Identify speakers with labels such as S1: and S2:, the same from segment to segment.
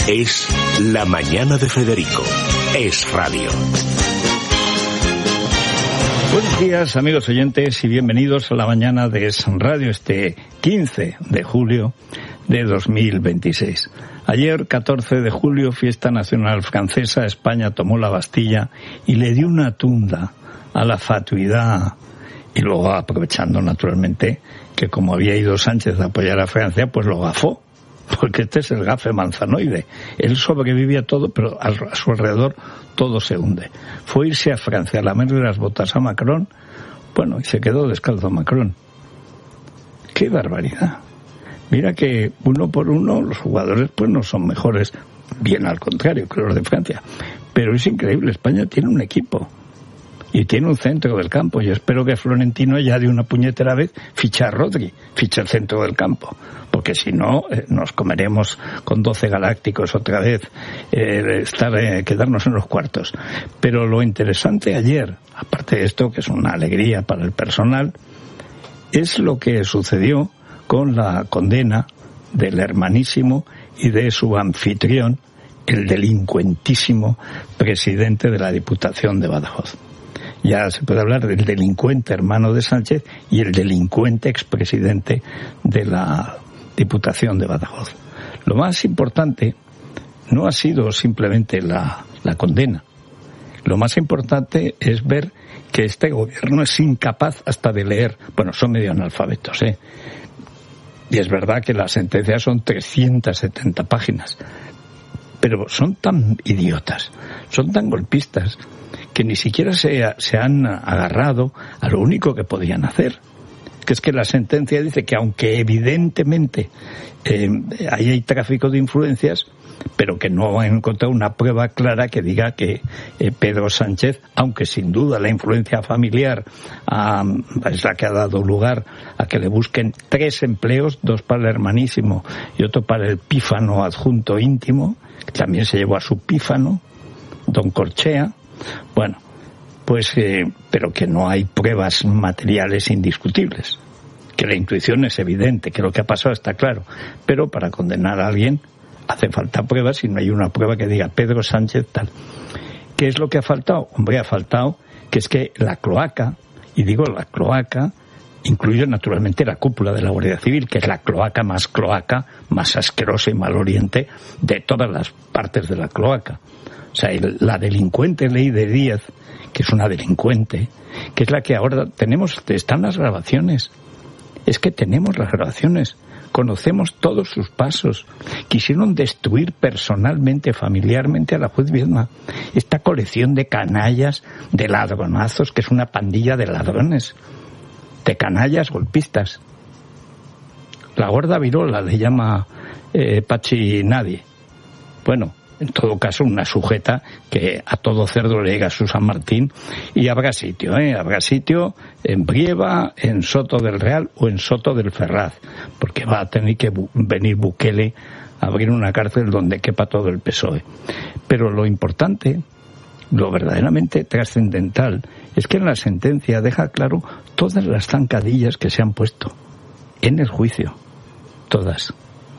S1: Es La Mañana de Federico. Es radio.
S2: Buenos días, amigos oyentes, y bienvenidos a La Mañana de Es Radio, este 15 de julio de 2026. Ayer, 14 de julio, fiesta nacional francesa, España tomó la Bastilla y le dio una tunda a la fatuidad. Y luego, aprovechando naturalmente que como había ido Sánchez a apoyar a Francia, pues lo gafó. Porque este es el gafe manzanoide. Él sobrevive a todo, pero a su alrededor todo se hunde. Fue irse a Francia a lamerle las botas a Macron, bueno, y se quedó descalzo Macron. ¡Qué barbaridad! Mira que uno por uno los jugadores pues no son mejores, bien al contrario que los de Francia. Pero es increíble, España tiene un equipo. Y tiene un centro del campo. Yo espero que Florentino ya de una puñetera vez ficha a Rodri, ficha el centro del campo. Porque si no, nos comeremos con 12 galácticos otra vez, quedarnos en los cuartos. Pero lo interesante ayer, aparte de esto, que es una alegría para el personal, es lo que sucedió con la condena del hermanísimo y de su anfitrión, el delincuentísimo presidente de la Diputación de Badajoz. Ya se puede hablar del delincuente hermano de Sánchez y el delincuente expresidente de la Diputación de Badajoz. Lo más importante no ha sido simplemente la condena. Lo más importante es ver que este gobierno es incapaz hasta de leer. Bueno, son medio analfabetos, Y es verdad que las sentencias son 370 páginas. Pero son tan idiotas, son tan golpistas, que ni siquiera se han agarrado a lo único que podían hacer, que es que la sentencia dice que aunque evidentemente ahí hay tráfico de influencias, pero que no han encontrado una prueba clara que diga que Pedro Sánchez, aunque sin duda la influencia familiar es la que ha dado lugar a que le busquen 3 empleos, 2 para el hermanísimo y otro para el pífano adjunto íntimo, que también se llevó a su pífano, don Corchea. Bueno, pues, pero que no hay pruebas materiales indiscutibles. Que la intuición es evidente, que lo que ha pasado está claro. Pero para condenar a alguien hace falta pruebas y no hay una prueba que diga Pedro Sánchez tal. ¿Qué es lo que ha faltado? Hombre, ha faltado que es que la cloaca, y digo la cloaca, incluye naturalmente la cúpula de la Guardia Civil, que es la cloaca, más asquerosa y maloliente de todas las partes de la cloaca. O sea, la delincuente ley de Díaz, que es una delincuente, que es la que ahora tenemos, están las grabaciones. Es que tenemos las grabaciones, conocemos todos sus pasos. Quisieron destruir personalmente, familiarmente a la juez Viedma. Esta colección de canallas, de ladronazos, que es una pandilla de ladrones, de canallas golpistas. La gorda virola le llama Pachi Nadie. Bueno, en todo caso, una sujeta que a todo cerdo le llega a su San Martín, y habrá sitio en Brieva, en Soto del Real o en Soto del Ferraz, porque va a tener que venir Bukele a abrir una cárcel donde quepa todo el PSOE. Pero lo importante, lo verdaderamente trascendental, es que en la sentencia deja claro todas las zancadillas que se han puesto en el juicio, todas.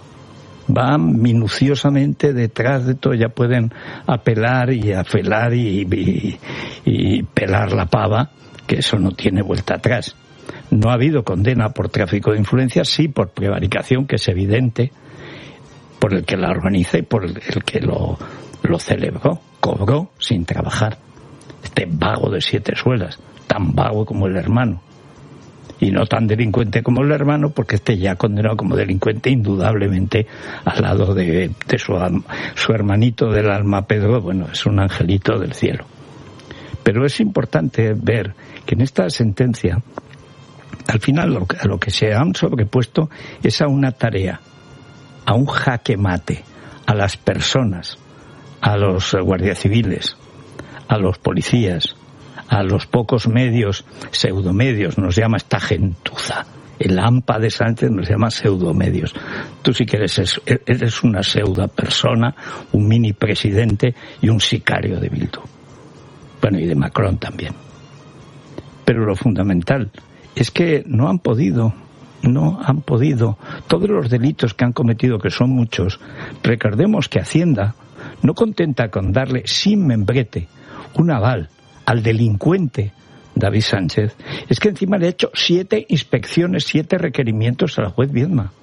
S2: Van minuciosamente detrás de todo, ya pueden apelar y afelar y pelar la pava, que eso no tiene vuelta atrás. No ha habido condena por tráfico de influencias, sí por prevaricación, que es evidente, por el que la organiza y por el que lo celebró, cobró sin trabajar. Este vago de 7 suelas, tan vago como el hermano. Y no tan delincuente como el hermano, porque este ya condenado como delincuente indudablemente al lado de su hermanito del alma Pedro. Bueno, es un angelito del cielo. Pero es importante ver que en esta sentencia, al final a lo que se han sobrepuesto es a una tarea, a un jaque mate, a las personas, a los guardias civiles, a los policías, a los pocos medios, pseudomedios, nos llama esta gentuza. El AMPA de Sánchez nos llama pseudomedios. Tú sí que eres una pseudo persona, un mini presidente y un sicario de Bildu. Bueno, y de Macron también. Pero lo fundamental es que no han podido no han podido. Todos los delitos que han cometido, que son muchos, recordemos que Hacienda no contenta con darle sin membrete un aval al delincuente David Sánchez, es que encima le ha hecho 7 inspecciones, 7 requerimientos a la juez Viedma.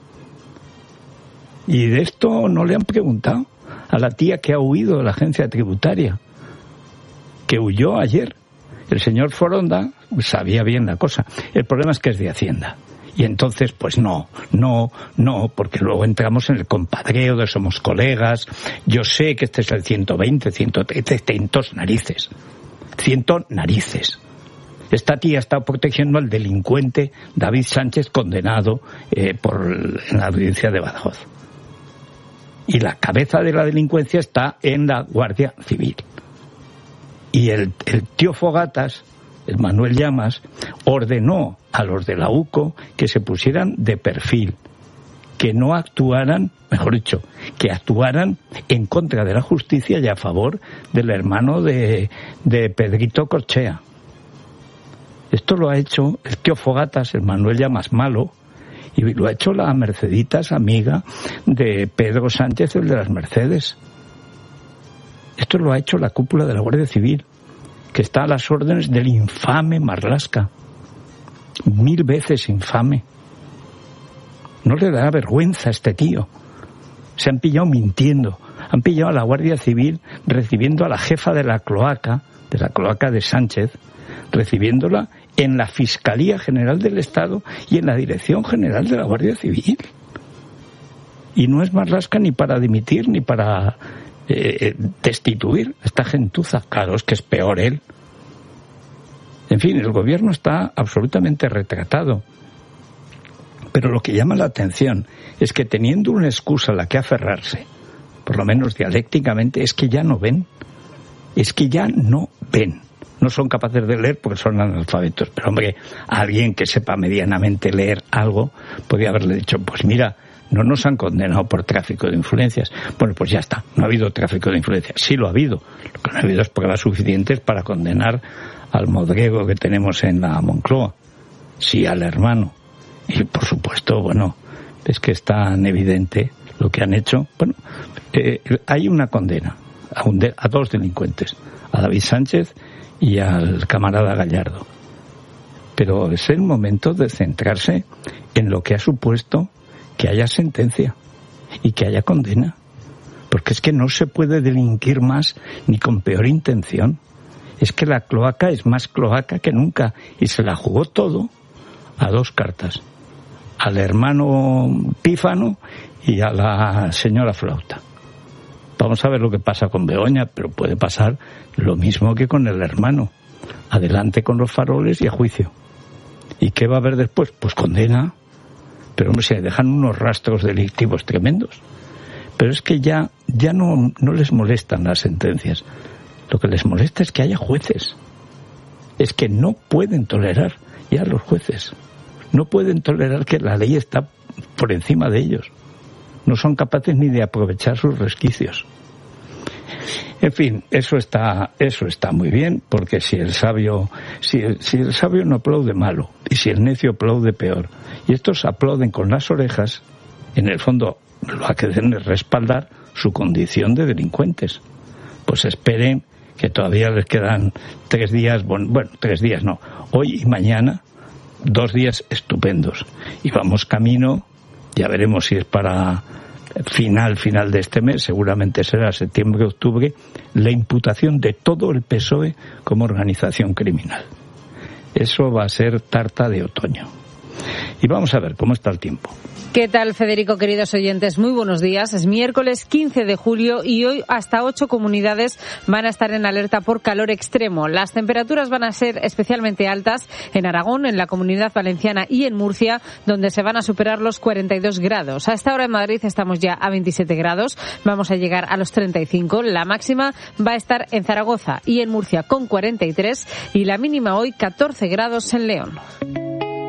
S2: Y de esto no le han preguntado a la tía que ha huido de la agencia tributaria, que huyó ayer. El señor Foronda sabía bien la cosa. El problema es que es de Hacienda. Y entonces, pues no, porque luego entramos en el compadreo de somos colegas. Yo sé que este es el 120, 130, 100 narices. Esta tía está protegiendo al delincuente David Sánchez, condenado en la audiencia de Badajoz. Y la cabeza de la delincuencia está en la Guardia Civil. Y el tío Fogatas, el Manuel Llamas, ordenó a los de la UCO que se pusieran de perfil, que no actuaran, mejor dicho, que actuaran en contra de la justicia y a favor del hermano de Pedrito Corchea. Esto lo ha hecho el tío Fogatas, el Manuel Llamas malo, y lo ha hecho la Merceditas, amiga de Pedro Sánchez, el de las Mercedes. Esto lo ha hecho la cúpula de la Guardia Civil, que está a las órdenes del infame Marlaska. 1000 veces infame. No le da vergüenza a este tío. Se han pillado mintiendo. Han pillado a la Guardia Civil recibiendo a la jefa de la cloaca de Sánchez, recibiéndola en la Fiscalía General del Estado y en la Dirección General de la Guardia Civil. Y no es Marlaska ni para dimitir ni para destituir a esta gentuza. Claro, es que es peor él. En fin, el gobierno está absolutamente retratado. Pero lo que llama la atención es que teniendo una excusa a la que aferrarse, por lo menos dialécticamente, es que ya no ven. Es que ya no ven. No son capaces de leer porque son analfabetos. Pero, hombre, alguien que sepa medianamente leer algo podría haberle dicho, pues mira, no nos han condenado por tráfico de influencias. Bueno, pues ya está, no ha habido tráfico de influencias. Sí lo ha habido. Lo que no ha habido es pruebas suficientes para condenar al modrego que tenemos en la Moncloa. Sí, al hermano. Y, por supuesto, bueno, es que es tan evidente lo que han hecho. Bueno, hay una condena a 2 delincuentes, a David Sánchez y al camarada Gallardo. Pero es el momento de centrarse en lo que ha supuesto que haya sentencia y que haya condena. Porque es que no se puede delinquir más ni con peor intención. Es que la cloaca es más cloaca que nunca y se la jugó todo a 2 cartas. Al hermano Pífano y a la señora Flauta. Vamos a ver lo que pasa con Begoña, pero puede pasar lo mismo que con el hermano. Adelante con los faroles y a juicio. ¿Y qué va a haber después? Pues condena. Pero hombre, se dejan unos rastros delictivos tremendos. Pero es que ya no les molestan las sentencias. Lo que les molesta es que haya jueces. Es que no pueden tolerar ya los jueces. No pueden tolerar que la ley está por encima de ellos. No son capaces ni de aprovechar sus resquicios. En fin, eso está muy bien, porque si el sabio no aplaude, malo, y si el necio aplaude, peor. Y estos aplauden con las orejas, en el fondo lo que hacen es respaldar su condición de delincuentes. Pues esperen que todavía les quedan 3 días, bueno, 3 días no, hoy y mañana, 2 días estupendos. Y vamos camino, ya veremos si es para final de este mes, seguramente será septiembre-octubre, la imputación de todo el PSOE como organización criminal. Eso va a ser tarta de otoño. Y vamos a ver cómo está el tiempo.
S3: ¿Qué tal, Federico, queridos oyentes? Muy buenos días. Es miércoles 15 de julio y hoy hasta 8 comunidades van a estar en alerta por calor extremo. Las temperaturas van a ser especialmente altas en Aragón, en la Comunidad Valenciana y en Murcia, donde se van a superar los 42 grados. A esta hora en Madrid estamos ya a 27 grados. Vamos a llegar a los 35. La máxima va a estar en Zaragoza y en Murcia con 43 y la mínima hoy 14 grados en León.